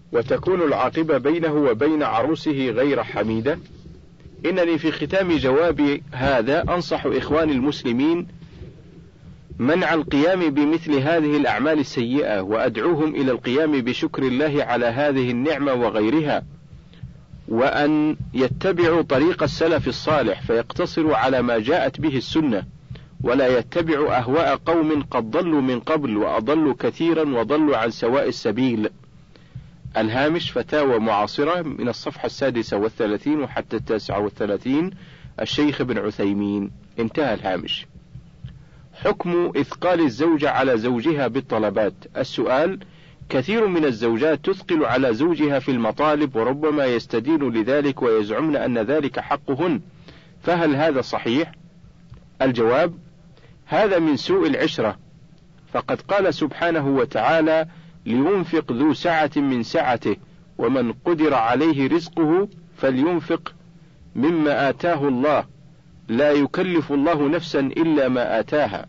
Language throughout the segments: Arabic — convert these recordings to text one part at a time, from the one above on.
وتكون العاقبة بينه وبين عروسه غير حميدة؟ إنني في ختام جوابي هذا أنصح إخواني المسلمين منع القيام بمثل هذه الأعمال السيئة، وأدعوهم إلى القيام بشكر الله على هذه النعمة وغيرها، وأن يتبعوا طريق السلف الصالح فيقتصروا على ما جاءت به السنة، ولا يتبعوا أهواء قوم قد ضلوا من قبل وأضلوا كثيرا وضلوا عن سواء السبيل. الهامش فتاوى معاصرة من الصفحة 36 وحتى 39، الشيخ ابن عثيمين. انتهى الهامش. حكم إثقال الزوجة على زوجها بالطلبات. السؤال: كثير من الزوجات تثقل على زوجها في المطالب، وربما يستدين لذلك ويزعمن أن ذلك حقهن، فهل هذا صحيح؟ الجواب: هذا من سوء العشرة، فقد قال سبحانه وتعالى: لينفق ذو سعة من سعته، ومن قدر عليه رزقه فلينفق مما آتاه الله، لا يكلف الله نفسا إلا ما آتاها.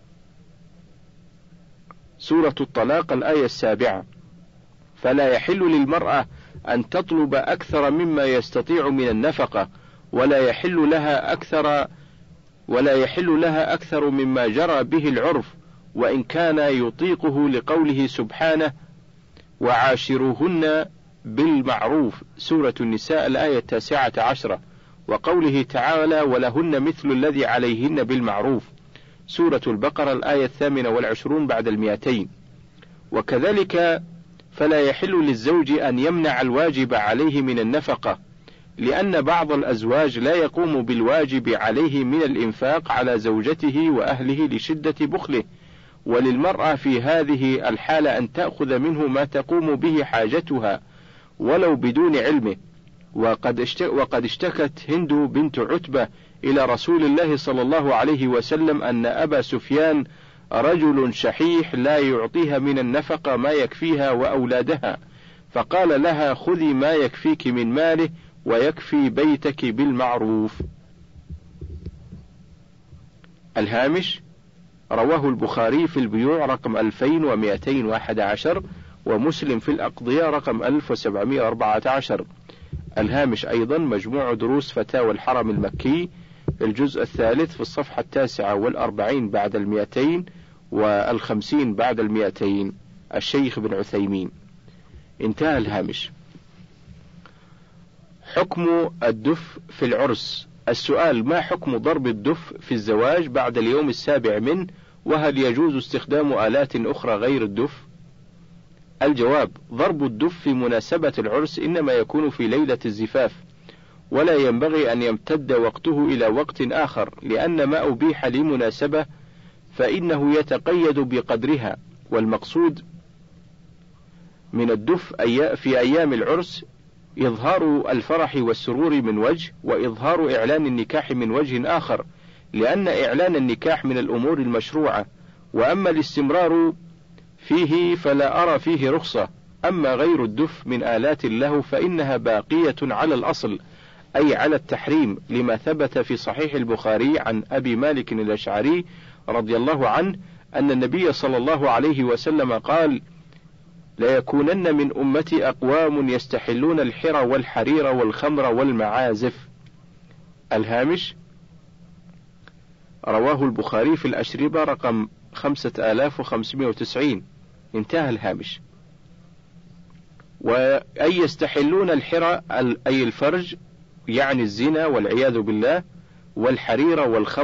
سورة الطلاق الآية 7. فلا يحل للمرأة أن تطلب أكثر مما يستطيع من النفقة، ولا يحل لها أكثر مما جرى به العرف، وإن كان يطيقه، لقوله سبحانه: وعاشروهن بالمعروف. سورة النساء الآية 19، وقوله تعالى: ولهن مثل الذي عليهن بالمعروف. سورة البقرة الآية 28 بعد 200. وكذلك فلا يحل للزوج أن يمنع الواجب عليه من النفقة، لأن بعض الأزواج لا يقوم بالواجب عليه من الإنفاق على زوجته وأهله لشدة بخله، وللمرأة في هذه الحالة أن تأخذ منه ما تقوم به حاجتها ولو بدون علمه. وقد اشتكت هند بنت عتبة إلى رسول الله صلى الله عليه وسلم أن أبا سفيان رجل شحيح لا يعطيها من النفقة ما يكفيها وأولادها، فقال لها: خذي ما يكفيك من ماله ويكفي بيتك بالمعروف. الهامش: رواه البخاري في البيوع رقم 2211، ومسلم في الأقضية رقم 1714. الهامش أيضا مجموع دروس فتاوى الحرم المكي، الجزء الثالث في الصفحة 49 بعد 250 بعد 200، الشيخ بن عثيمين. انتهى الهامش. حكم الدف في العرس. السؤال: ما حكم ضرب الدف في الزواج بعد اليوم 7 منه، وهل يجوز استخدام آلات أخرى غير الدف؟ الجواب: ضرب الدف في مناسبة العرس إنما يكون في ليلة الزفاف، ولا ينبغي أن يمتد وقته إلى وقت آخر، لأن ما أبيح لمناسبة فإنه يتقيد بقدرها، والمقصود من الدف في أيام العرس إظهار الفرح والسرور من وجه، وإظهار إعلان النكاح من وجه آخر، لأن إعلان النكاح من الأمور المشروعة، وأما الاستمرار فيه فلا أرى فيه رخصة. أما غير الدف من آلات اللهو فإنها باقية على الأصل، أي على التحريم، لما ثبت في صحيح البخاري عن أبي مالك الأشعري رضي الله عنه أن النبي صلى الله عليه وسلم قال: ليكونن من أمتي أقوام يستحلون الحر والحرير والخمر والمعازف. الهامش: رواه البخاري في الأشربة رقم 5590. انتهى الهامش. وأي يستحلون الحر أي الفرج، يعني الزنا والعياذ بالله، والحرير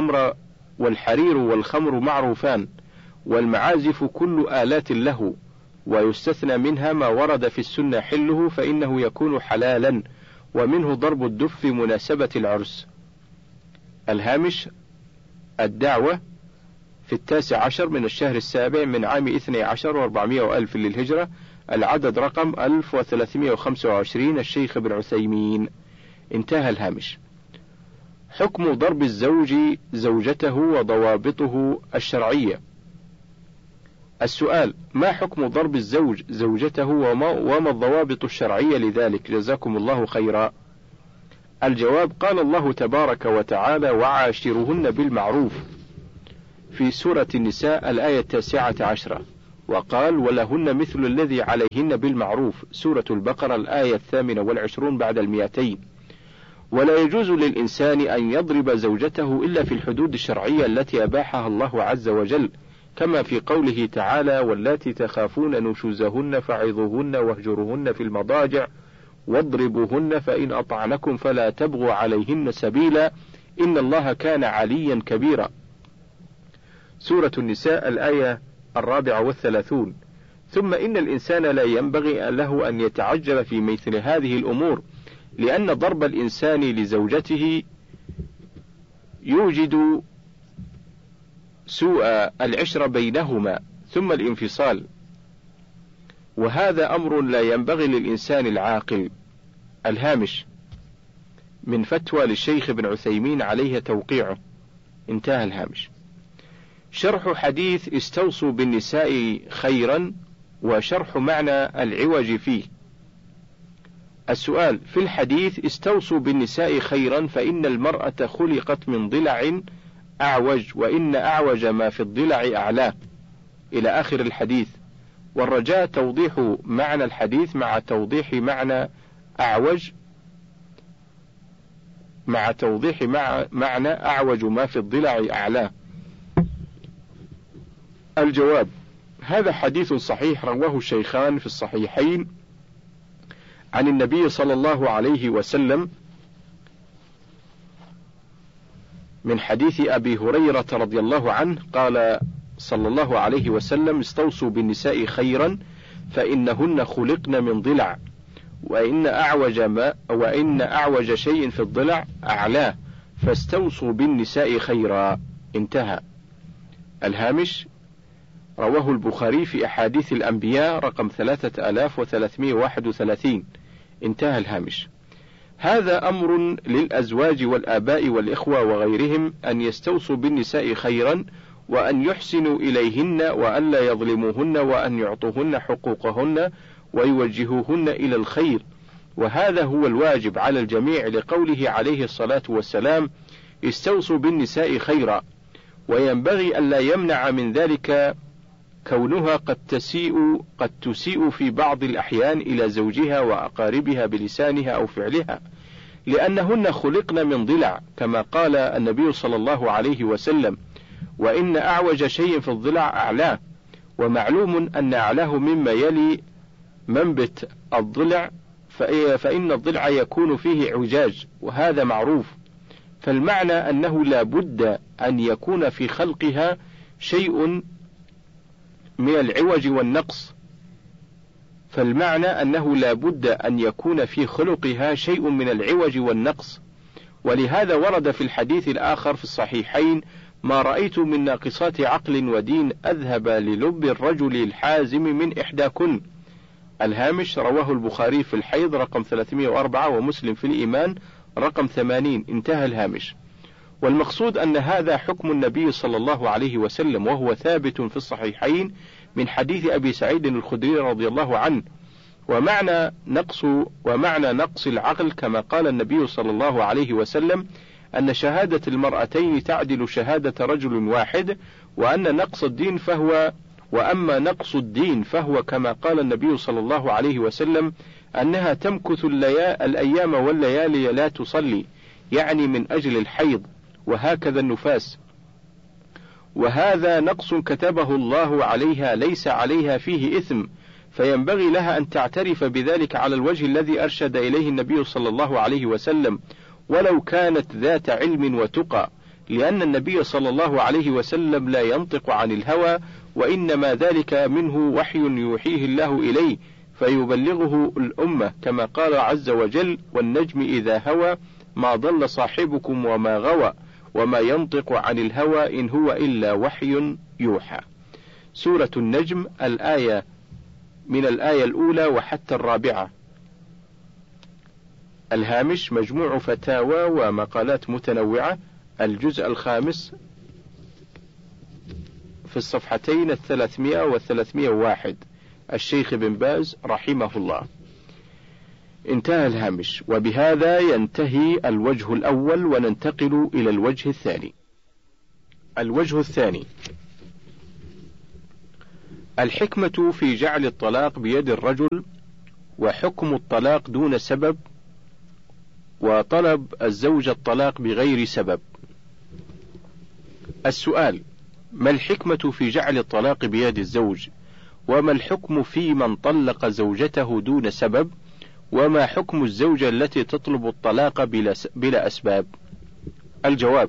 والخمر معروفان، والمعازف كل آلات له، ويستثنى منها ما ورد في السنة حله فإنه يكون حلالا، ومنه ضرب الدف في مناسبة العرس. الهامش: الدعوة في 19 من الشهر 7 من عام 12 و400 ألف للهجرة، العدد رقم 1325، الشيخ ابن عثيمين. انتهى الهامش. حكم ضرب الزوج زوجته وضوابطه الشرعية. السؤال: ما حكم ضرب الزوج زوجته وما الضوابط الشرعية لذلك؟ جزاكم الله خيرا. الجواب: قال الله تبارك وتعالى: وعاشرهن بالمعروف، في سورة النساء الآية 19، وقال: ولهن مثل الذي عليهن بالمعروف، سورة البقرة الآية 28 بعد 200. ولا يجوز للإنسان أن يضرب زوجته إلا في الحدود الشرعية التي أباحها الله عز وجل، كما في قوله تعالى: واللاتي تخافون نشوزهن فعظوهن واهجروهن في المضاجع واضربوهن فإن أطعنكم فلا تبغوا عليهن سبيلا إن الله كان عليا كبيرا، سورة النساء الآية 34. ثم إن الإنسان لا ينبغي له أن يتعجل في مثل هذه الأمور، لأن ضرب الإنسان لزوجته يوجد سوء العشرة بينهما ثم الانفصال، وهذا أمر لا ينبغي للإنسان العاقل. الهامش من فتوى للشيخ ابن عثيمين عليه توقيعه. انتهى الهامش. شرح حديث استوصوا بالنساء خيرا وشرح معنى العوج فيه. السؤال: في الحديث استوصوا بالنساء خيرا فإن المرأة خلقت من ضلع أعوج وإن أعوج ما في الضلع أعلاه، إلى آخر الحديث، والرجاء توضيح معنى الحديث مع توضيح معنى أعوج معنى أعوج ما في الضلع أعلاه. الجواب: هذا حديث صحيح رواه الشيخان في الصحيحين عن النبي صلى الله عليه وسلم من حديث أبي هريرة رضي الله عنه قال صلى الله عليه وسلم: استوصوا بالنساء خيرا فإنهن خلقن من ضلع وإن أعوج شيء في الضلع أعلاه فاستوصوا بالنساء خيرا. انتهى. الهامش: رواه البخاري في أحاديث الأنبياء رقم 3331. انتهى الهامش. هذا أمر للأزواج والآباء والإخوة وغيرهم أن يستوصوا بالنساء خيرا وأن يحسنوا إليهن وأن لا يظلموهن وأن يعطوهن حقوقهن ويوجهوهن إلى الخير، وهذا هو الواجب على الجميع لقوله عليه الصلاة والسلام: استوصوا بالنساء خيرا. وينبغي أن لا يمنع من ذلك كونها قد تسيء في بعض الأحيان إلى زوجها وأقاربها بلسانها أو فعلها، لأنهن خلقن من ضلع، كما قال النبي صلى الله عليه وسلم: وإن أعوج شيء في الضلع أعلاه. ومعلوم أن أعلاه مما يلي منبت الضلع، فإن الضلع يكون فيه اعوجاج، وهذا معروف. فالمعنى أنه لا بد أن يكون في خلقها شيء من العوج والنقص، ولهذا ورد في الحديث الآخر في الصحيحين: ما رأيت من ناقصات عقل ودين أذهب للب الرجل الحازم من إحداكن. الهامش: رواه البخاري في الحيض رقم 304 ومسلم في الإيمان رقم 80. انتهى الهامش. والمقصود أن هذا حكم النبي صلى الله عليه وسلم، وهو ثابت في الصحيحين من حديث أبي سعيد الخدري رضي الله عنه. ومعنى نقص العقل كما قال النبي صلى الله عليه وسلم: أن شهادة المرأتين تعدل شهادة رجل واحد، وأما نقص الدين فهو كما قال النبي صلى الله عليه وسلم: أنها تمكث الأيام والليالي لا تصلي، يعني من أجل الحيض، وهكذا النفاس. وهذا نقص كتبه الله عليها ليس عليها فيه إثم، فينبغي لها أن تعترف بذلك على الوجه الذي أرشد إليه النبي صلى الله عليه وسلم، ولو كانت ذات علم وتقى، لأن النبي صلى الله عليه وسلم لا ينطق عن الهوى، وإنما ذلك منه وحي يوحيه الله إليه فيبلغه الأمة، كما قال عز وجل: والنجم إذا هوى ما ضل صاحبكم وما غوى وما ينطق عن الهوى إن هو إلا وحي يوحى. سورة النجم الآية من الآية الأولى وحتى 4. الهامش: مجموع فتاوى ومقالات متنوعة، الجزء 5 في الصفحتين 300 و301، الشيخ بن باز رحمه الله. انتهى الهامش. وبهذا ينتهي الوجه الأول، وننتقل إلى الوجه الثاني. الوجه الثاني: الحكمة في جعل الطلاق بيد الرجل، وحكم الطلاق دون سبب، وطلب الزوجة الطلاق بغير سبب. السؤال: ما الحكمة في جعل الطلاق بيد الزوج؟ وما الحكم في من طلق زوجته دون سبب؟ وما حكم الزوجة التي تطلب الطلاق بلا أسباب؟ الجواب: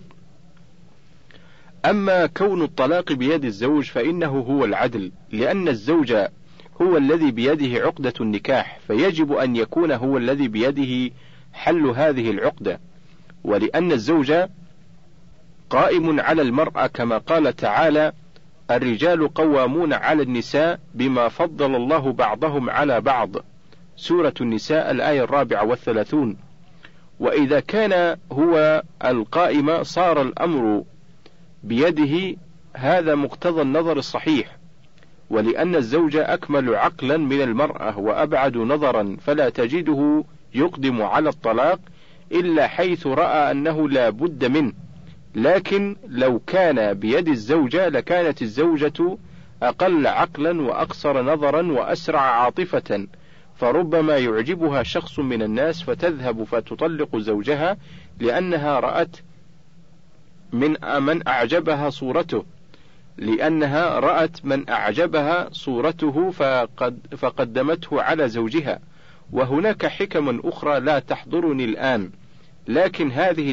أما كون الطلاق بيد الزوج فإنه هو العدل، لأن الزوج هو الذي بيده عقدة النكاح، فيجب أن يكون هو الذي بيده حل هذه العقدة، ولأن الزوج قائم على المرأة كما قال تعالى: الرجال قوامون على النساء بما فضل الله بعضهم على بعض، سورة النساء الآية 34. وإذا كان هو القائم صار الأمر بيده، هذا مقتضى النظر الصحيح، ولأن الزوج أكمل عقلا من المرأة وأبعد نظرا، فلا تجده يقدم على الطلاق إلا حيث رأى أنه لا بد منه. لكن لو كان بيد الزوجة لكانت الزوجة أقل عقلا وأقصر نظرا وأسرع عاطفة، فربما يعجبها شخص من الناس فتذهب فتطلق زوجها لأنها رأت من أعجبها صورته فقدمته على زوجها. وهناك حكم أخرى لا تحضرني الآن، لكن هذه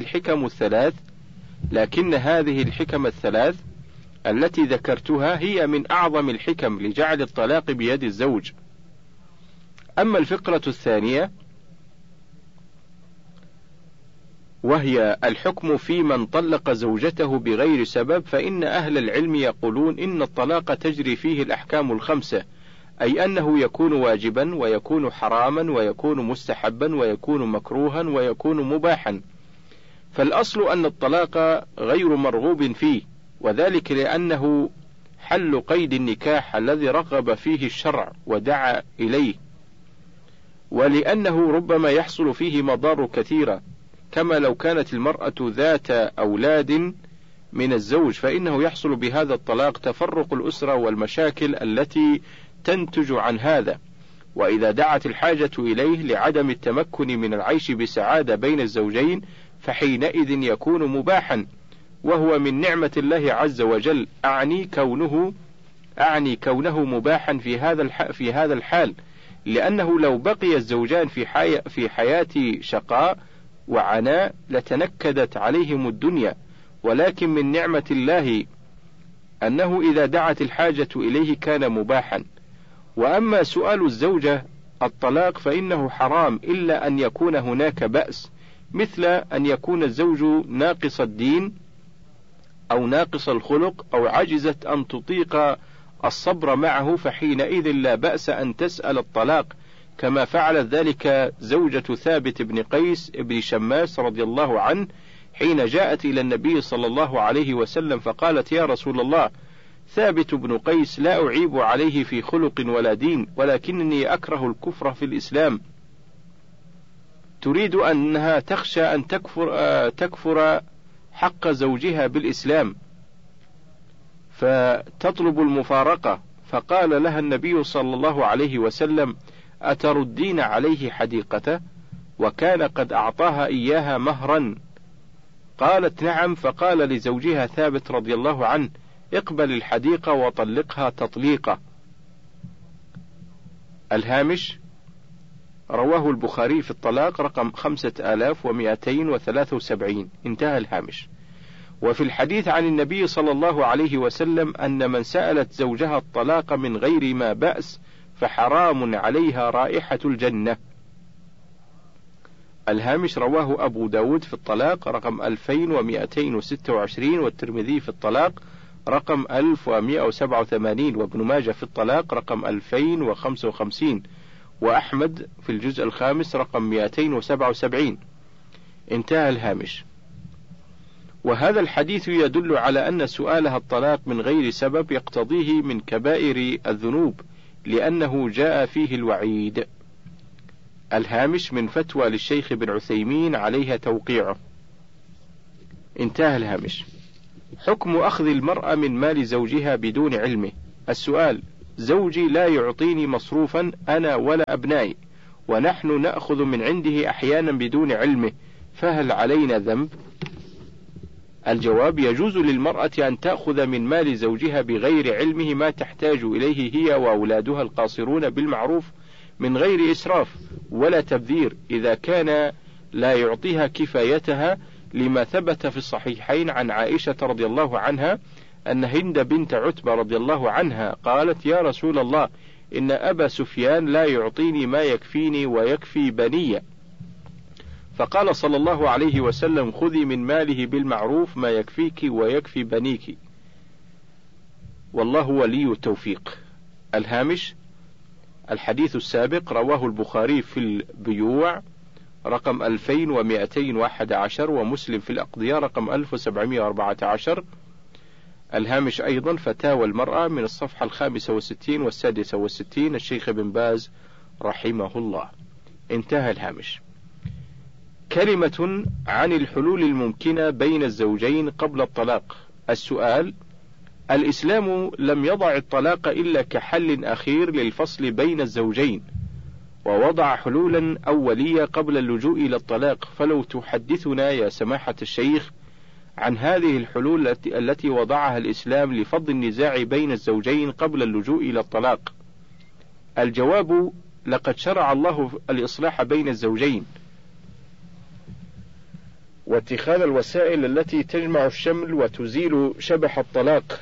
الحكم الثلاث التي ذكرتها هي من أعظم الحكم لجعل الطلاق بيد الزوج. أما الفقرة الثانية وهي الحكم في من طلق زوجته بغير سبب، فإن أهل العلم يقولون إن الطلاق تجري فيه الأحكام الخمسة، أي أنه يكون واجبا ويكون حراما ويكون مستحبا ويكون مكروها ويكون مباحا. فالأصل أن الطلاق غير مرغوب فيه، وذلك لأنه حل قيد النكاح الذي رغب فيه الشرع ودعا إليه، ولأنه ربما يحصل فيه مضار كثيرة، كما لو كانت المرأة ذات أولاد من الزوج فإنه يحصل بهذا الطلاق تفرق الأسرة والمشاكل التي تنتج عن هذا. وإذا دعت الحاجة إليه لعدم التمكن من العيش بسعادة بين الزوجين فحينئذ يكون مباحا، وهو من نعمة الله عز وجل، أعني كونه مباحا في هذا الحال، لأنه لو بقي الزوجان في حياة شقاء وعناء لتنكدت عليهم الدنيا، ولكن من نعمة الله أنه إذا دعت الحاجة إليه كان مباحا. وأما سؤال الزوجة الطلاق فإنه حرام إلا أن يكون هناك بأس، مثل أن يكون الزوج ناقص الدين أو ناقص الخلق أو عجزت أن تطيق الصبر معه، فحينئذ لا بأس أن تسأل الطلاق، كما فعلت ذلك زوجة ثابت بن قيس بن شماس رضي الله عنه حين جاءت إلى النبي صلى الله عليه وسلم فقالت: يا رسول الله، ثابت بن قيس لا أعيب عليه في خلق ولا دين، ولكنني أكره الكفر في الإسلام. تريد أنها تخشى أن تكفر حق زوجها بالإسلام فتطلب المفارقة، فقال لها النبي صلى الله عليه وسلم: أتردين عليه حديقته؟ وكان قد أعطاها إياها مهرا. قالت: نعم. فقال لزوجها ثابت رضي الله عنه: اقبل الحديقة وطلقها تطليقة. الهامش: رواه البخاري في الطلاق رقم 5273. انتهى الهامش. وفي الحديث عن النبي صلى الله عليه وسلم أن من سألت زوجها الطلاق من غير ما بأس فحرام عليها رائحة الجنة. الهامش: رواه أبو داود في الطلاق رقم 2226، والترمذي في الطلاق رقم 1187، وابن ماجه في الطلاق رقم 2055، وأحمد في الجزء الخامس رقم 277. انتهى الهامش. وهذا الحديث يدل على أن سؤالها الطلاق من غير سبب يقتضيه من كبائر الذنوب، لأنه جاء فيه الوعيد. الهامش: من فتوى للشيخ بن عثيمين عليها توقيعه. انتهى الهامش. حكم أخذ المرأة من مال زوجها بدون علمه. السؤال: زوجي لا يعطيني مصروفا أنا ولا أبنائي، ونحن نأخذ من عنده أحيانا بدون علمه، فهل علينا ذنب؟ الجواب: يجوز للمرأة أن تأخذ من مال زوجها بغير علمه ما تحتاج إليه هي وأولادها القاصرون بالمعروف من غير إسراف ولا تبذير، إذا كان لا يعطيها كفايتها، لما ثبت في الصحيحين عن عائشة رضي الله عنها أن هند بنت عتبة رضي الله عنها قالت: يا رسول الله، إن أبا سفيان لا يعطيني ما يكفيني ويكفي بني. فقال صلى الله عليه وسلم: خذي من ماله بالمعروف ما يكفيك ويكفي بنيك، والله ولي التوفيق. الهامش: الحديث السابق رواه البخاري في البيوع رقم 2211 ومسلم في الأقضية رقم 1714. الهامش أيضا: فتاوى المرأة من الصفحة 65 و66 الشيخ بن باز رحمه الله. انتهى الهامش. كلمة عن الحلول الممكنة بين الزوجين قبل الطلاق. السؤال: الإسلام لم يضع الطلاق إلا كحل أخير للفصل بين الزوجين، ووضع حلولا أولية قبل اللجوء إلى الطلاق، فلو تحدثنا يا سماحة الشيخ عن هذه الحلول التي وضعها الإسلام لفض النزاع بين الزوجين قبل اللجوء إلى الطلاق. الجواب: لقد شرع الله الإصلاح بين الزوجين واتخاذ الوسائل التي تجمع الشمل وتزيل شبح الطلاق،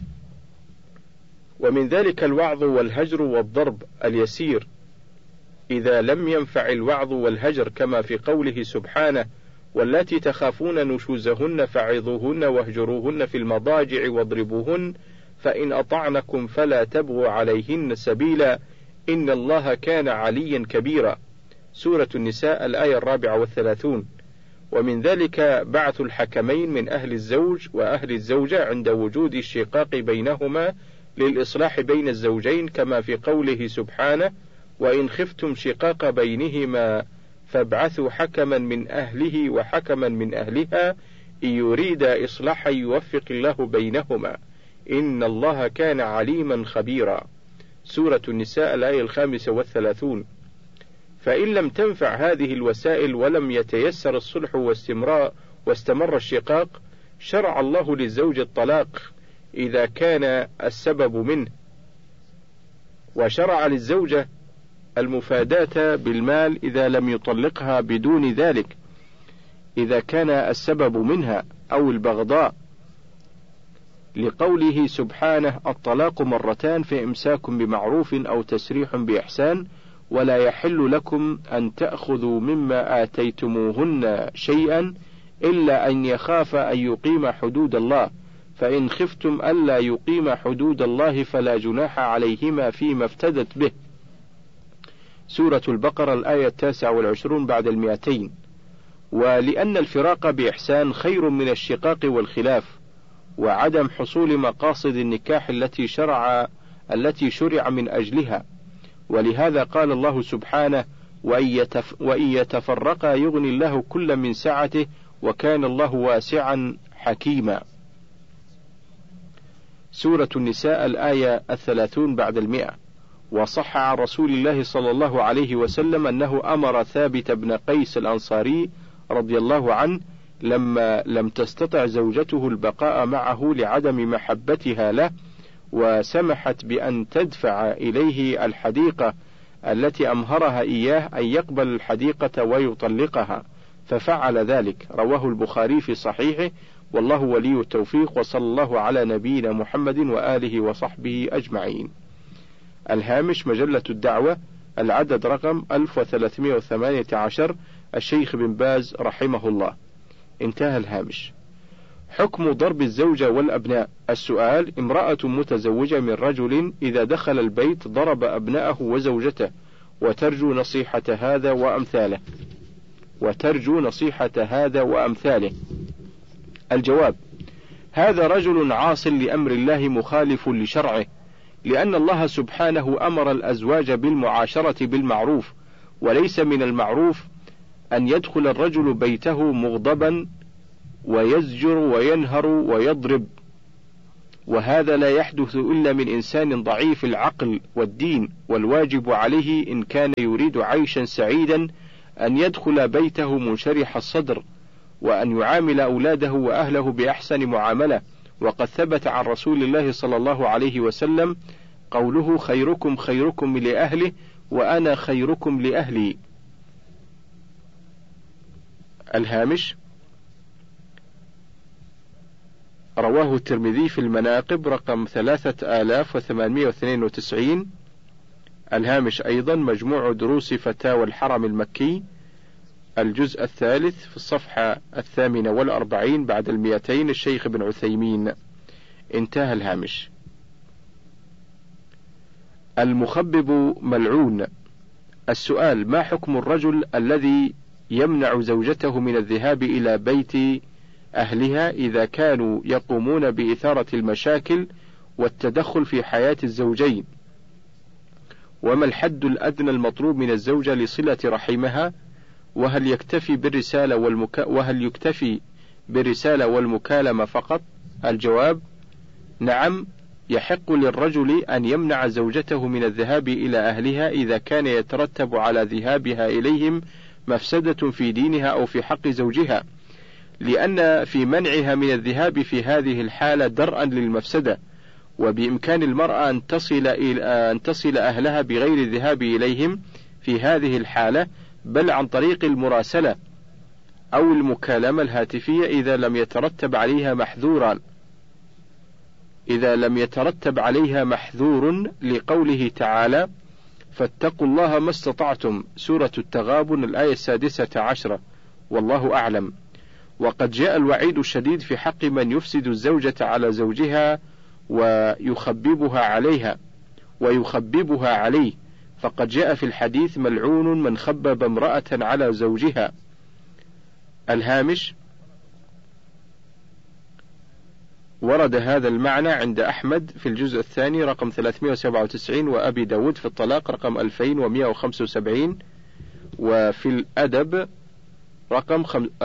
ومن ذلك الوعظ والهجر والضرب اليسير إذا لم ينفع الوعظ والهجر، كما في قوله سبحانه: واللاتي تخافون نشوزهن فعظوهن واهجروهن في المضاجع واضربوهن فإن أطعنكم فلا تبغوا عليهن سبيلا إن الله كان عليا كبيرا. سورة النساء الآية 34. ومن ذلك بعث الحكمين من أهل الزوج وأهل الزوجة عند وجود الشقاق بينهما للإصلاح بين الزوجين، كما في قوله سبحانه: وإن خفتم شقاق بينهما فابعثوا حكما من أهله وحكما من أهلها إن يريد إصلاحا يوفق الله بينهما إن الله كان عليما خبيرا. سورة النساء الآية 35. فإن لم تنفع هذه الوسائل ولم يتيسر الصلح واستمر الشقاق، شرع الله للزوج الطلاق إذا كان السبب منه، وشرع للزوجة المفاداة بالمال إذا لم يطلقها بدون ذلك إذا كان السبب منها، أو البغضاء، لقوله سبحانه: الطلاق مرتان فإمساك بمعروف أو تسريح بإحسان ولا يحل لكم أن تأخذوا مما آتيتموهن شيئا إلا أن يخاف أن يقيم حدود الله، فإن خفتم ألا يقيم حدود الله فلا جناح عليهما فيما افتدت به. سورة البقرة الآية 29 بعد 200. ولأن الفراق بإحسان خير من الشقاق والخلاف وعدم حصول مقاصد النكاح التي شرع من أجلها، ولهذا قال الله سبحانه: وإن يتفرقا يغني الله كل من سعته وكان الله واسعا حكيما. سورة النساء الآية 30 بعد 100. وصح عن رسول الله صلى الله عليه وسلم أنه أمر ثابت بن قيس الأنصاري رضي الله عنه لما لم تستطع زوجته البقاء معه لعدم محبتها له، وسمحت بأن تدفع إليه الحديقة التي أمهرها إياه، أن يقبل الحديقة ويطلقها، ففعل ذلك. رواه البخاري في صحيحه، والله ولي التوفيق، وصلى الله على نبينا محمد وآله وصحبه أجمعين. الهامش: مجلة الدعوة العدد رقم 1318 الشيخ بن باز رحمه الله. انتهى الهامش. حكم ضرب الزوجة والأبناء. السؤال: امرأة متزوجة من رجل إذا دخل البيت ضرب أبناءه وزوجته وترجو نصيحة هذا وأمثاله. الجواب: هذا رجل عاص لأمر الله مخالف لشرعه، لأن الله سبحانه أمر الأزواج بالمعاشرة بالمعروف، وليس من المعروف أن يدخل الرجل بيته مغضبا ويزجر وينهر ويضرب وهذا لا يحدث إلا من إنسان ضعيف العقل والدين، والواجب عليه إن كان يريد عيشا سعيدا أن يدخل بيته منشرح الصدر، وأن يعامل أولاده وأهله بأحسن معاملة. وقد ثبت عن رسول الله صلى الله عليه وسلم قوله: خيركم خيركم لأهله وأنا خيركم لأهلي. الهامش: رواه الترمذي في المناقب رقم 3892. الهامش أيضا: مجموع دروس فتاوى الحرم المكي، الجزء الثالث في الصفحة 48 بعد 200، الشيخ ابن عثيمين. انتهى الهامش. المخبب ملعون. السؤال: ما حكم الرجل الذي يمنع زوجته من الذهاب إلى بيت أهلها إذا كانوا يقومون بإثارة المشاكل والتدخل في حياة الزوجين؟ وما الحد الأدنى المطلوب من الزوجة لصلة رحمها؟ وهل يكتفي بالرسالة والمكالمة فقط؟ الجواب: نعم، يحق للرجل أن يمنع زوجته من الذهاب إلى أهلها إذا كان يترتب على ذهابها إليهم مفسدة في دينها أو في حق زوجها، لأن في منعها من الذهاب في هذه الحالة درءا للمفسدة، وبإمكان المرأة أن تصل أهلها بغير الذهاب إليهم في هذه الحالة، بل عن طريق المراسلة أو المكالمة الهاتفية إذا لم يترتب عليها محذور لقوله تعالى: فاتقوا الله ما استطعتم، سورة التغابن الآية 16. والله أعلم. وقد جاء الوعيد الشديد في حق من يفسد الزوجة على زوجها ويخببها عليه، فقد جاء في الحديث: ملعون من خبب امرأة على زوجها. الهامش: ورد هذا المعنى عند أحمد في الجزء الثاني رقم 397، وأبي داود في الطلاق رقم 2175، وفي الأدب رقم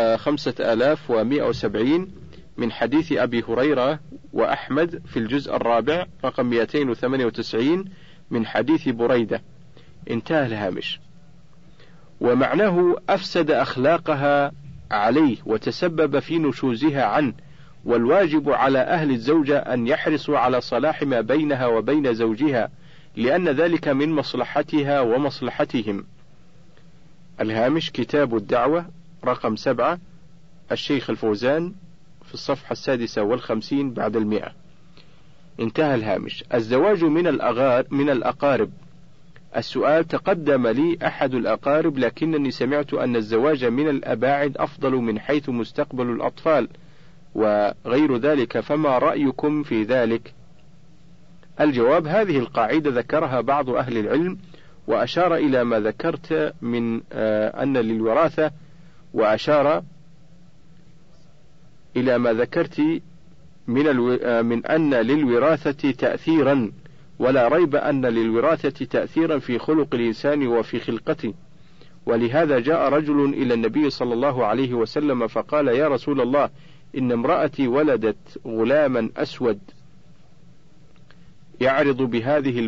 5170 من حديث أبي هريرة، وأحمد في الجزء الرابع رقم 298 من حديث بريدة. انتهى الهامش. ومعناه: أفسد أخلاقها عليه وتسبب في نشوزها عنه، والواجب على أهل الزوجة أن يحرصوا على صلاح ما بينها وبين زوجها، لأن ذلك من مصلحتها ومصلحتهم. الهامش: كتاب الدعوة رقم 7، الشيخ الفوزان في الصفحة 56 بعد 100. انتهى الهامش. الزواج من الأقارب. السؤال: تقدم لي أحد الأقارب، لكنني سمعت أن الزواج من الأباعد أفضل من حيث مستقبل الأطفال وغير ذلك، فما رأيكم في ذلك؟ الجواب: هذه القاعدة ذكرها بعض أهل العلم، وأشار إلى ما ذكرت من أن للوراثة، وأشار إلى ما ذكرت من أن للوراثة تأثيرا، ولا ريب أن للوراثة تأثيرا في خلق الإنسان وفي خلقته. ولهذا جاء رجل إلى النبي صلى الله عليه وسلم فقال: يا رسول الله، إن امرأتي ولدت غلاما أسود، يعرض بهذه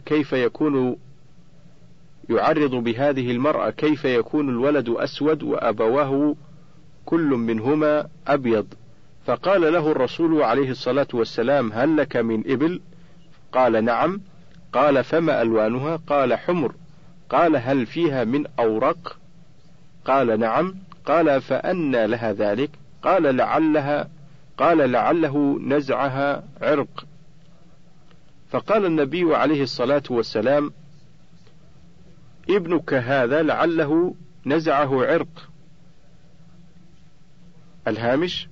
المرأة كيف يكون الولد أسود وأبواه كل منهما أبيض؟ فقال له الرسول عليه الصلاة والسلام: هل لك من إبل؟ قال: نعم. قال: فما ألوانها؟ قال: حمر. قال: هل فيها من أورق؟ قال: نعم. قال: فأنى لها ذلك؟ قال: لعله نزعها عرق. فقال النبي عليه الصلاة والسلام: ابنك هذا لعله نزعه عرق. الهامش: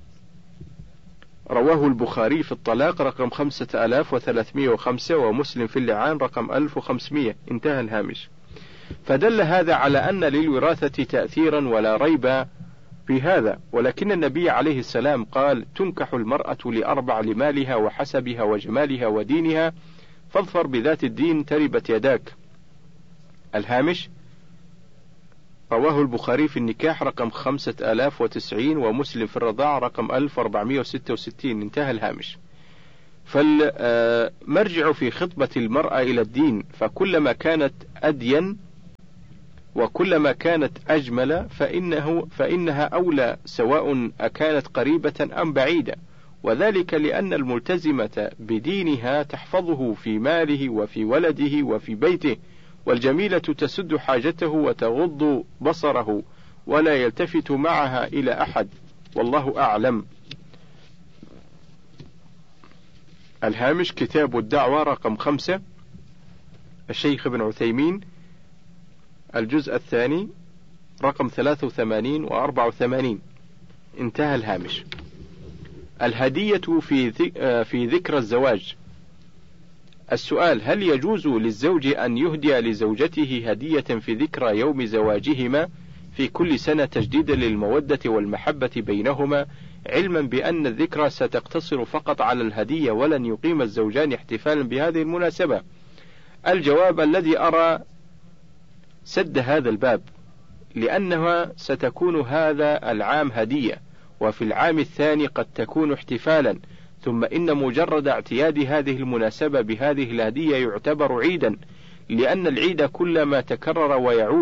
رواه البخاري في الطلاق رقم 5305، ومسلم في اللعان رقم 1500. انتهى الهامش. فدل هذا على أن للوراثة تأثيرا ولا ريب في هذا، ولكن النبي عليه السلام قال: تنكح المرأة لأربع: لمالها وحسبها وجمالها ودينها، فاظفر بذات الدين تربت يداك. الهامش: رواه البخاري في النكاح رقم 5090، ومسلم في الرضاع رقم 1466. انتهى الهامش. فالمرجع في خطبة المرأة إلى الدين، فكلما كانت أدين وكلما كانت أجمل فإنها أولى، سواء أكانت قريبة أم بعيدة، وذلك لأن الملتزمة بدينها تحفظه في ماله وفي ولده وفي بيته، والجميلة تسد حاجته وتغض بصره ولا يلتفت معها إلى أحد، والله أعلم. الهامش: كتاب الدعوة رقم 5، الشيخ ابن عثيمين، الجزء الثاني، رقم 83 و84. انتهى الهامش. الهدية في ذكرى الزواج. السؤال: هل يجوز للزوج أن يهدي لزوجته هدية في ذكرى يوم زواجهما في كل سنة تجديدا للمودة والمحبة بينهما، علما بأن الذكرى ستقتصر فقط على الهدية ولن يقيم الزوجان احتفالا بهذه المناسبة؟ الجواب: الذي أرى سد هذا الباب، لأنها ستكون هذا العام هدية، وفي العام الثاني قد تكون احتفالا، ثم إن مجرد اعتياد هذه المناسبة بهذه الهدية يعتبر عيدا، لأن العيد كل ما تكرر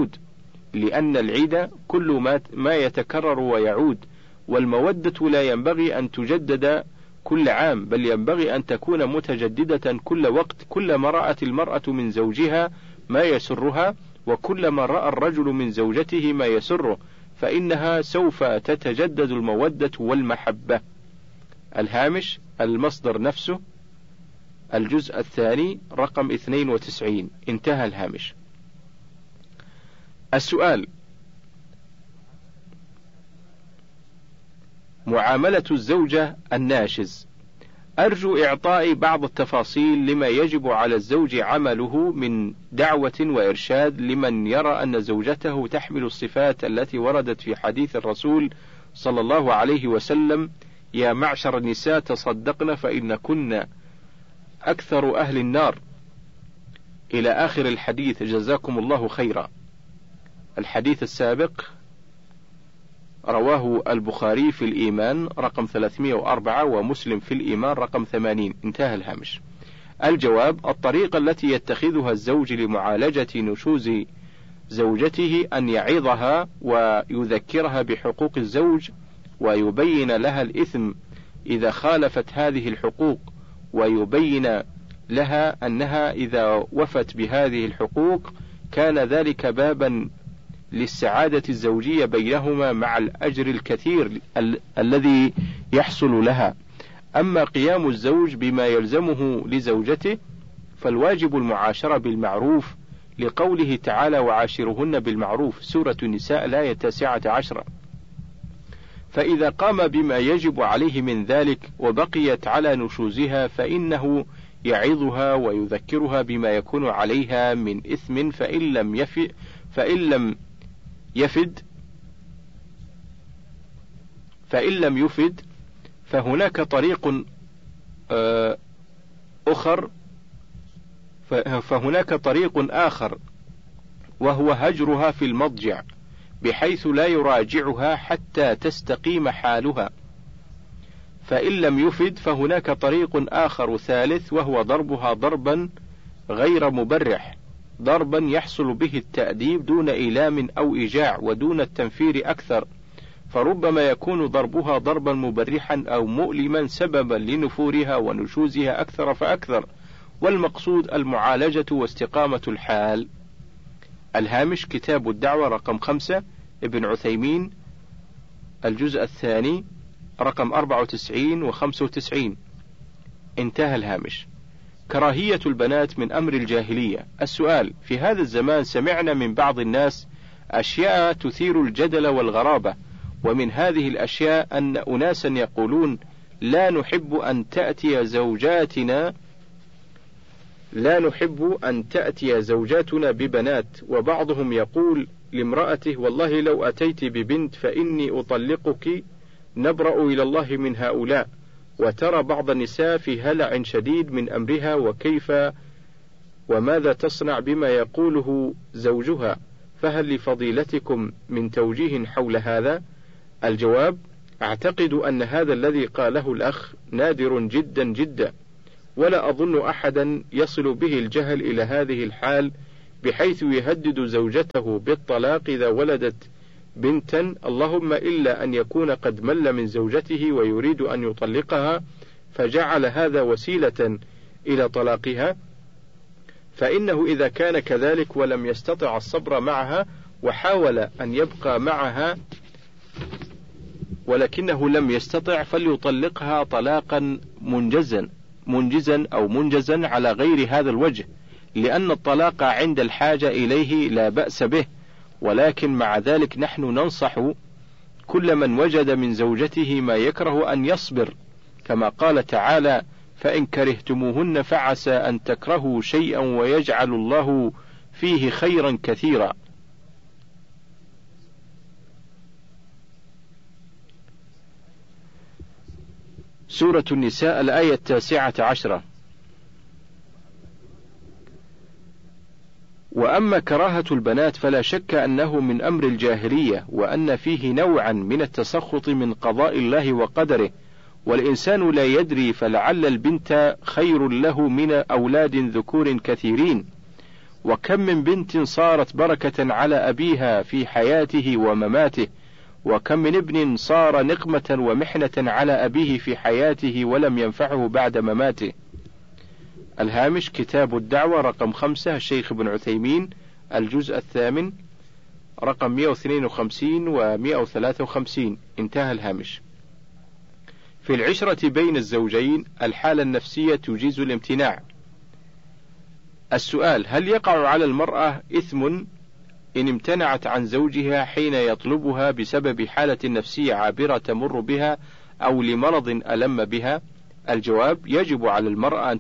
ويعود، والمودة لا ينبغي أن تجدد كل عام، بل ينبغي أن تكون متجددة كل وقت، كلما رأت المرأة من زوجها ما يسرها، وكلما رأى الرجل من زوجته ما يسره، فإنها سوف تتجدد المودة والمحبة. الهامش: المصدر نفسه، الجزء الثاني، رقم 92. انتهى الهامش. السؤال: معاملة الزوجة الناشز. أرجو إعطاء بعض التفاصيل لما يجب على الزوج عمله من دعوة وإرشاد لمن يرى أن زوجته تحمل الصفات التي وردت في حديث الرسول صلى الله عليه وسلم: يا معشر النساء تصدقن فإن كن أكثر أهل النار، إلى آخر الحديث، جزاكم الله خيرا. الحديث السابق رواه البخاري في الإيمان رقم 304 ومسلم في الإيمان رقم 80. انتهى الهامش. الجواب: الطريقة التي يتخذها الزوج لمعالجة نشوز زوجته أن يعظها ويذكرها بحقوق الزوج، ويبين لها الإثم إذا خالفت هذه الحقوق، ويبين لها أنها إذا وفت بهذه الحقوق كان ذلك بابا للسعادة الزوجية بينهما مع الأجر الكثير الذي يحصل لها. أما قيام الزوج بما يلزمه لزوجته فالواجب المعاشرة بالمعروف، لقوله تعالى: وعاشرهن بالمعروف، سورة النساء الآية 19. فإذا قام بما يجب عليه من ذلك وبقيت على نشوزها فإنه يعظها ويذكرها بما يكون عليها من إثم، فإن لم يفد فهناك طريق آخر، وهو هجرها في المضجع بحيث لا يراجعها حتى تستقيم حالها. فإن لم يفد فهناك طريق آخر ثالث، وهو ضربها ضربا غير مبرح، ضربا يحصل به التأديب دون إيلام أو إيجاع ودون التنفير أكثر، فربما يكون ضربها ضربا مبرحا أو مؤلما سببا لنفورها ونشوزها أكثر فأكثر، والمقصود المعالجة واستقامة الحال. الهامش: كتاب الدعوة رقم 5، ابن عثيمين، الجزء الثاني، رقم 94 و95. انتهى الهامش. كراهية البنات من أمر الجاهلية. السؤال: في هذا الزمان سمعنا من بعض الناس أشياء تثير الجدل والغرابة، ومن هذه الأشياء أن أناسا يقولون: لا نحب أن تأتي زوجاتنا ببنات، وبعضهم يقول لامرأته: والله لو أتيت ببنت فإني أطلقك، نبرأ إلى الله من هؤلاء. وترى بعض النساء في هلع شديد من أمرها وكيف وماذا تصنع بما يقوله زوجها، فهل لفضيلتكم من توجيه حول هذا؟ الجواب: أعتقد أن هذا الذي قاله الأخ نادر جدا جدا، ولا أظن أحدا يصل به الجهل إلى هذه الحال بحيث يهدد زوجته بالطلاق إذا ولدت بنتا، اللهم إلا أن يكون قد مل من زوجته ويريد أن يطلقها فجعل هذا وسيلة إلى طلاقها، فإنه إذا كان كذلك ولم يستطع الصبر معها وحاول أن يبقى معها ولكنه لم يستطع فليطلقها طلاقا منجزا أو منجزا على غير هذا الوجه، لأن الطلاق عند الحاجة إليه لا بأس به، ولكن مع ذلك نحن ننصح كل من وجد من زوجته ما يكره أن يصبر، كما قال تعالى: فإن كرهتموهن فعسى أن تكرهوا شيئا ويجعل الله فيه خيرا كثيرا. سورة النساء الآية 19. وأما كراهة البنات فلا شك أنه من أمر الجاهلية، وأن فيه نوعا من التسخط من قضاء الله وقدره، والإنسان لا يدري، فلعل البنت خير له من أولاد ذكور كثيرين، وكم من بنت صارت بركة على أبيها في حياته ومماته، وكم من ابن صار نقمة ومحنة على أبيه في حياته ولم ينفعه بعد مماته. الهامش: كتاب الدعوة رقم 5 الشيخ ابن عثيمين، الجزء 8 رقم 152 و 153. انتهى الهامش. في العشرة بين الزوجين الحالة النفسية تجيز الامتناع. السؤال: هل يقع على المرأة إثم إن امتنعت عن زوجها حين يطلبها بسبب حالة نفسية عابرة تمر بها أو لمرض ألم بها؟ الجواب: يجب على المرأة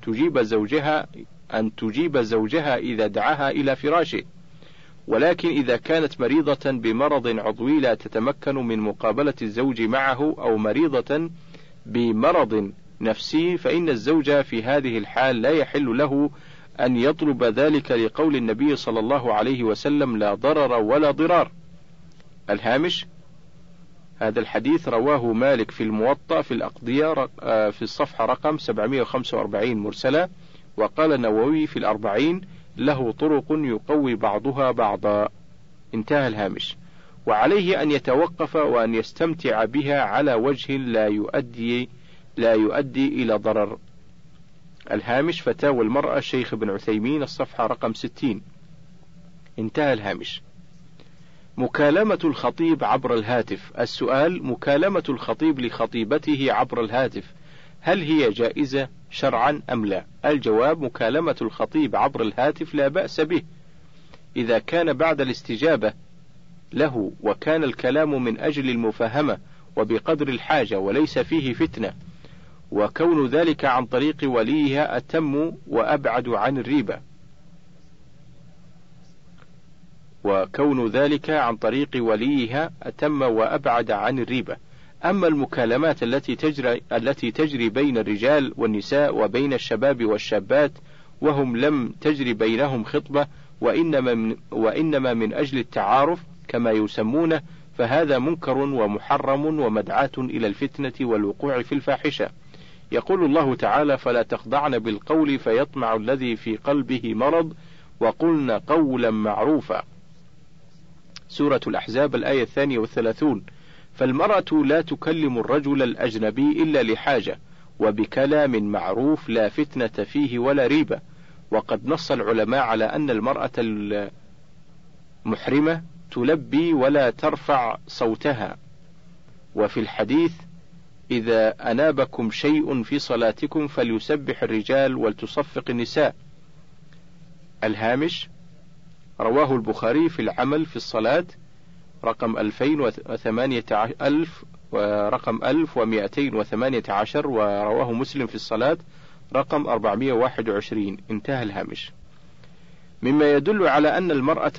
أن تجيب زوجها إذا دعاها إلى فراشه، ولكن إذا كانت مريضة بمرض عضوي لا تتمكن من مقابلة الزوج معه أو مريضة بمرض نفسي فإن الزوج في هذه الحال لا يحل له أن يطلب ذلك، لقول النبي صلى الله عليه وسلم: لا ضرر ولا ضرار. الهامش: هذا الحديث رواه مالك في الموطأ في الأقضية في الصفحة رقم 745 مرسلة، وقال النووي في الأربعين: له طرق يقوي بعضها بعضا. انتهى الهامش. وعليه أن يتوقف وأن يستمتع بها على وجه لا يؤدي إلى ضرر. الهامش: فتاوى المرأة الشيخ ابن عثيمين، الصفحة رقم 60. انتهى الهامش. مكالمة الخطيب عبر الهاتف. السؤال: مكالمة الخطيب لخطيبته عبر الهاتف هل هي جائزة شرعا أم لا؟ الجواب: مكالمة الخطيب عبر الهاتف لا بأس به إذا كان بعد الاستجابة له، وكان الكلام من أجل المفاهمة وبقدر الحاجة وليس فيه فتنة، وكون ذلك عن طريق وليها أتم وأبعد عن الريبة. أما المكالمات التي تجري بين الرجال والنساء وبين الشباب والشابات وهم لم تجري بينهم خطبة وإنما من أجل التعارف كما يسمونه، فهذا منكر ومحرم ومدعاة إلى الفتنة والوقوع في الفاحشة. يقول الله تعالى: فلا تخضعن بالقول فيطمع الذي في قلبه مرض وقلن قولا معروفا. سورة الأحزاب الآية 32. فالمرأة لا تكلم الرجل الأجنبي إلا لحاجة وبكلام معروف لا فتنة فيه ولا ريبة، وقد نص العلماء على أن المرأة المحرمة تلبي ولا ترفع صوتها. وفي الحديث: إذا أنابكم شيء في صلاتكم فليسبح الرجال ولتصفق النساء. الهامش: رواه البخاري في العمل في الصلاة رقم 2018 ورقم 1218، ورواه مسلم في الصلاة رقم 421. انتهى الهامش. مما يدل على أن المرأة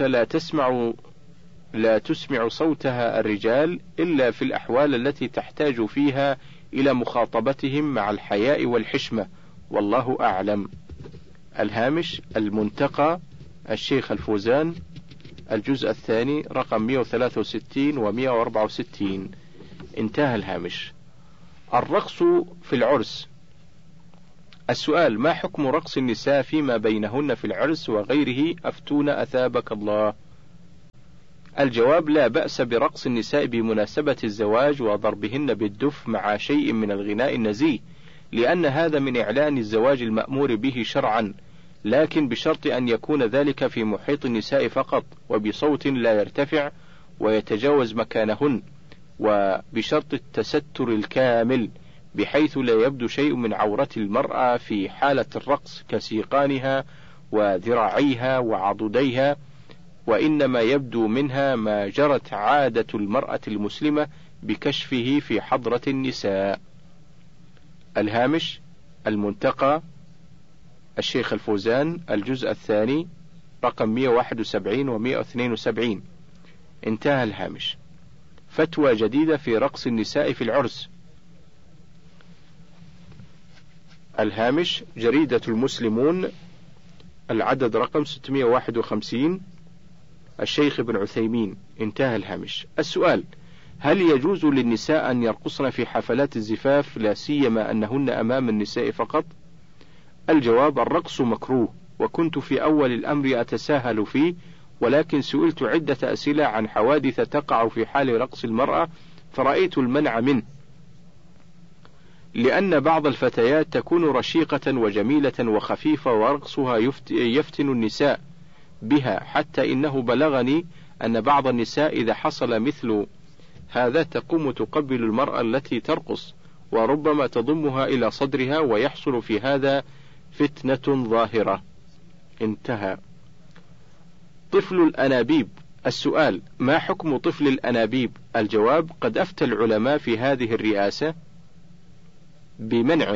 لا تسمع صوتها الرجال إلا في الأحوال التي تحتاج فيها إلى مخاطبتهم مع الحياء والحشمة، والله أعلم. الهامش: المنتقى الشيخ الفوزان، الجزء الثاني رقم 163 و 164. انتهى الهامش. الرقص في العرس. السؤال: ما حكم رقص النساء فيما بينهن في العرس وغيره؟ أفتونا أثابك الله. الجواب: لا بأس برقص النساء بمناسبة الزواج وضربهن بالدف مع شيء من الغناء النزيه، لأن هذا من إعلان الزواج المأمور به شرعا، لكن بشرط أن يكون ذلك في محيط النساء فقط، وبصوت لا يرتفع ويتجاوز مكانهن، وبشرط التستر الكامل بحيث لا يبدو شيء من عورة المرأة في حالة الرقص كسيقانها وذراعيها وعضديها، وإنما يبدو منها ما جرت عادة المرأة المسلمة بكشفه في حضرة النساء. الهامش: المنتقى، الشيخ الفوزان، الجزء الثاني، رقم 171 و 172. انتهى الهامش. فتوى جديدة في رقص النساء في العرس. الهامش: جريدة المسلمون، العدد رقم 651، الشيخ ابن عثيمين. انتهى الهامش. السؤال: هل يجوز للنساء أن يرقصن في حفلات الزفاف، لا سيما أنهن أمام النساء فقط؟ الجواب: الرقص مكروه، وكنت في أول الأمر أتساهل فيه، ولكن سئلت عدة أسئلة عن حوادث تقع في حال رقص المرأة فرأيت المنع منه، لأن بعض الفتيات تكون رشيقة وجميلة وخفيفة، ورقصها يفتن النساء بها، حتى إنه بلغني أن بعض النساء إذا حصل مثل هذا تقوم تقبل المرأة التي ترقص، وربما تضمها إلى صدرها، ويحصل في هذا فتنة ظاهرة. انتهى. طفل الأنابيب. السؤال: ما حكم طفل الأنابيب؟ الجواب: قد أفتى العلماء في هذه الرئاسة بمنعه.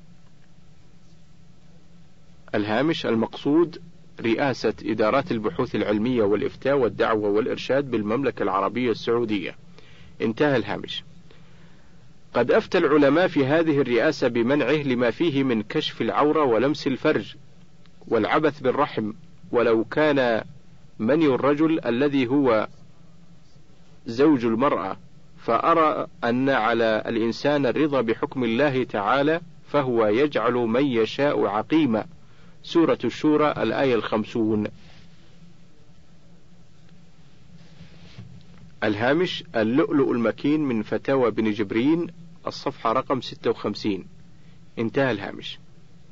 الهامش: المقصود رئاسة إدارات البحوث العلمية والإفتاء والدعوة والإرشاد بالمملكة العربية السعودية. انتهى الهامش. قد أفتى العلماء في هذه الرئاسة بمنعه لما فيه من كشف العورة ولمس الفرج والعبث بالرحم، ولو كان مني الرجل الذي هو زوج المرأة، فأرى أن على الإنسان الرضا بحكم الله تعالى، فهو يجعل من يشاء عقيما. سورة الشورى، الآية 50. الهامش: اللؤلؤ المكين من فتاوى بن جبرين، الصفحة رقم 56. انتهى الهامش.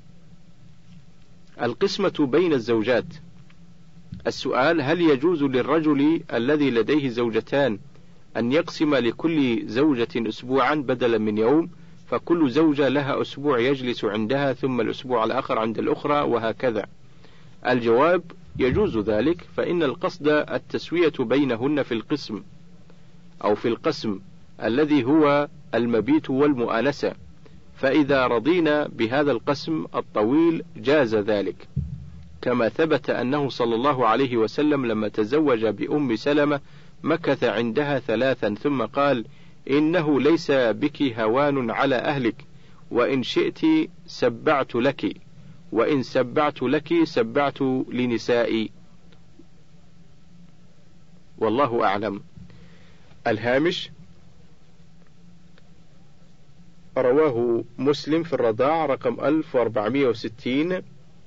القسمة بين الزوجات. السؤال: هل يجوز للرجل الذي لديه زوجتان أن يقسم لكل زوجة أسبوعا بدلا من يوم، فكل زوجة لها أسبوع يجلس عندها، ثم الأسبوع الآخر عند الأخرى، وهكذا؟ الجواب: يجوز ذلك، فإن القصد التسوية بينهن في القسم أو في القسم الذي هو المبيت والمؤانسة، فإذا رضينا بهذا القسم الطويل جاز ذلك، كما ثبت أنه صلى الله عليه وسلم لما تزوج بأم سلمة مكث عندها 3 ثم قال: إنه ليس بك هوان على أهلك، وإن شئت سبعت لك، وإن سبعت لك سبعت لنسائي، والله أعلم. الهامش: رواه مسلم في الرضاع رقم 1460،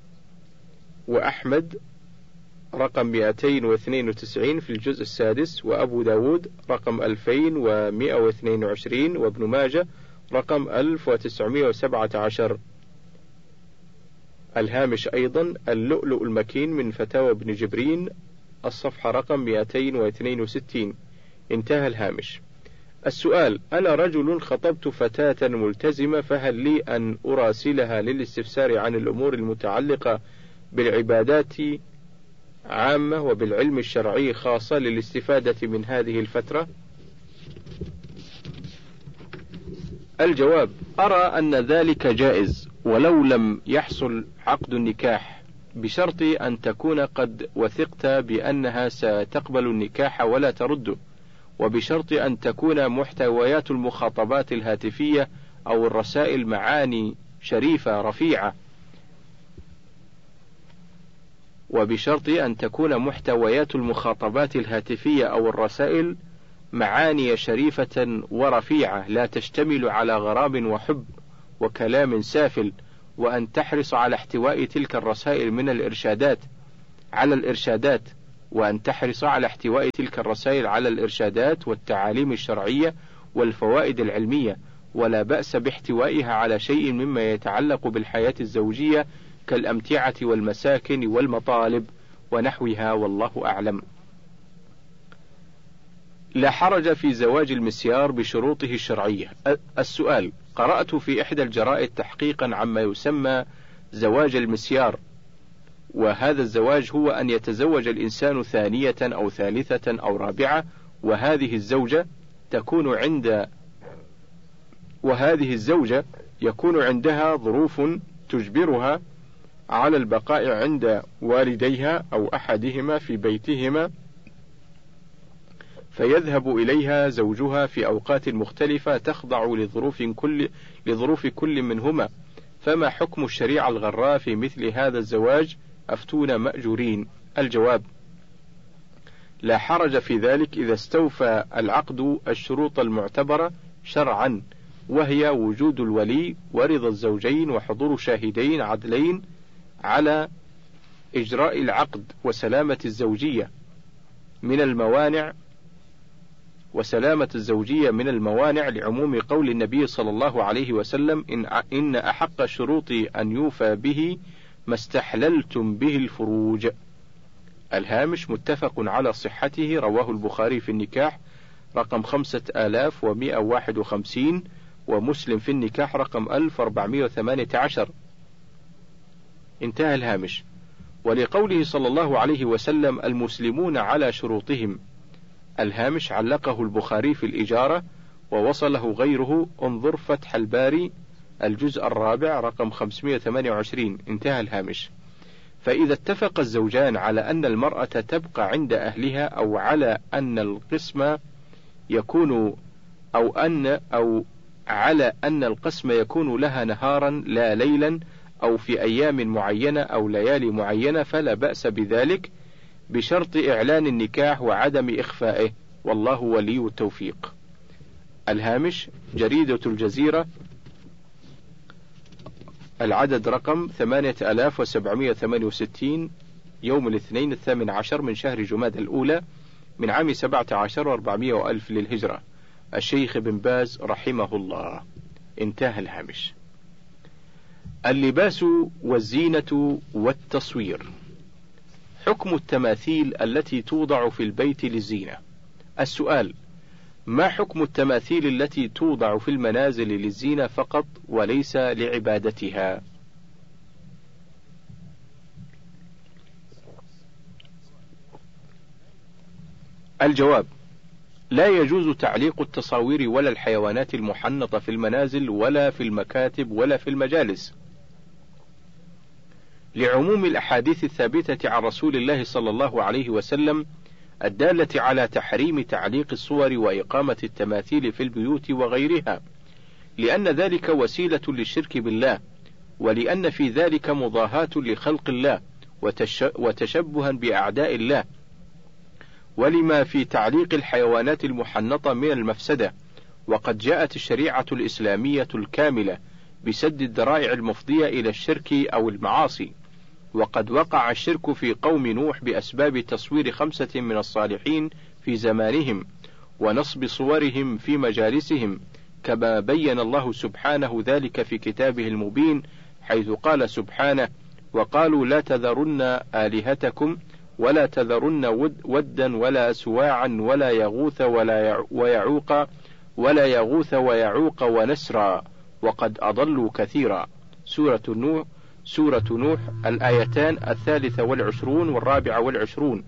وأحمد رقم 292 في الجزء السادس، وأبو داود رقم 2122، وابن ماجة رقم 1917. الهامش أيضا: اللؤلؤ المكين من فتاوى ابن جبرين، الصفحة رقم 262. انتهى الهامش. السؤال: أنا رجل خطبت فتاة ملتزمة، فهل لي أن أراسلها للاستفسار عن الأمور المتعلقة بالعبادات عامة وبالعلم الشرعي خاصة للاستفادة من هذه الفترة؟ الجواب: أرى أن ذلك جائز، ولو لم يحصل عقد النكاح، بشرط أن تكون قد وثقت بأنها ستقبل النكاح ولا ترده، وبشرط أن تكون محتويات المخاطبات الهاتفية أو الرسائل معاني شريفة رفيعة، وبشرط أن تكون محتويات المخاطبات الهاتفية أو الرسائل معاني شريفة ورفيعة، لا تشتمل على غرام وحب وكلام سافل وأن تحرص على احتواء تلك الرسائل من الإرشادات على الإرشادات وأن تحرص على احتواء تلك الرسائل على الإرشادات والتعاليم الشرعية والفوائد العلمية، ولا بأس باحتوائها على شيء مما يتعلق بالحياة الزوجية كالأمتعة والمساكن والمطالب ونحوها، والله أعلم. لا حرج في زواج المسيار بشروطه الشرعية. السؤال: قرأت في إحدى الجرائد تحقيقا عما يسمى زواج المسيار، وهذا الزواج هو أن يتزوج الإنسان ثانية أو ثالثة أو رابعة، وهذه الزوجة يكون عندها ظروف تجبرها على البقاء عند والديها أو أحدهما في بيتهما، فيذهب إليها زوجها في أوقات مختلفة تخضع لظروف كل منهما، فما حكم الشريعة الغراء في مثل هذا الزواج؟ أفتونا مأجورين. الجواب: لا حرج في ذلك إذا استوفى العقد الشروط المعتبرة شرعا، وهي وجود الولي ورضا الزوجين وحضور شاهدين عدلين على إجراء العقد وسلامة الزوجية من الموانع لعموم قول النبي صلى الله عليه وسلم: إن أحق الشروط أن يوفى به ما استحللتم به الفروج. الهامش متفق على صحته، رواه البخاري في النكاح رقم 5151 ومسلم في النكاح رقم 1418. انتهى الهامش. ولقوله صلى الله عليه وسلم: المسلمون على شروطهم. الهامش علقه البخاري في الإجارة ووصله غيره، انظر فتح الباري الجزء الرابع رقم 528. انتهى الهامش. فإذا اتفق الزوجان على أن المرأة تبقى عند أهلها، أو على أن القسم يكون لها نهارا لا ليلا، أو في أيام معينة أو ليالي معينة، فلا بأس بذلك بشرط إعلان النكاح وعدم إخفائه، والله ولي التوفيق. الهامش جريدة الجزيرة العدد رقم 8768 يوم الاثنين 18 من شهر جماد الأولى من عام 17 و400 ألف للهجرة، الشيخ بن باز رحمه الله. انتهى الهامش. اللباس والزينة والتصوير. حكم التماثيل التي توضع في البيت للزينة. السؤال: ما حكم التماثيل التي توضع في المنازل للزينة فقط وليس لعبادتها؟ الجواب: لا يجوز تعليق التصاوير ولا الحيوانات المحنطة في المنازل ولا في المكاتب ولا في المجالس، لعموم الأحاديث الثابتة عن رسول الله صلى الله عليه وسلم الدالة على تحريم تعليق الصور وإقامة التماثيل في البيوت وغيرها، لأن ذلك وسيلة للشرك بالله، ولأن في ذلك مضاهاة لخلق الله وتشبها بأعداء الله، ولما في تعليق الحيوانات المحنطة من المفسدة. وقد جاءت الشريعة الإسلامية الكاملة بسد الذرائع المفضية إلى الشرك أو المعاصي، وقد وقع الشرك في قوم نوح بأسباب تصوير 5 من الصالحين في زمانهم ونصب صورهم في مجالسهم، كما بين الله سبحانه ذلك في كتابه المبين، حيث قال سبحانه: وقالوا لا تذرن آلهتكم ولا تذرن ودا ولا سواعا ولا يغوث ويعوق ونسرا وقد أضلوا كثيرا. سورة نوح الآيتان 23 و24.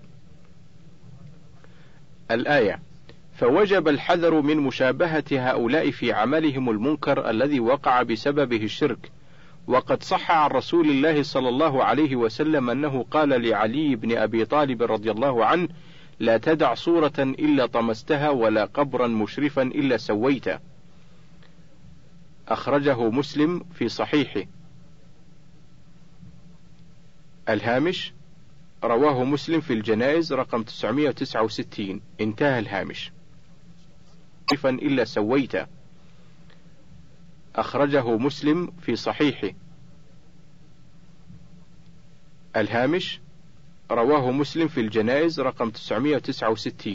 الآية: فوجب الحذر من مشابهة هؤلاء في عملهم المنكر الذي وقع بسببه الشرك. وقد صح عن رسول الله صلى الله عليه وسلم أنه قال لعلي بن أبي طالب رضي الله عنه: لا تدع صورة إلا طمستها ولا قبرا مشرفا إلا سويته. أخرجه مسلم في صحيحه. الهامش: رواه مسلم في الجنائز رقم 969. انتهى الهامش. مشرفا إلا سويته. أخرجه مسلم في صحيحه. الهامش: رواه مسلم في الجنائز رقم 969.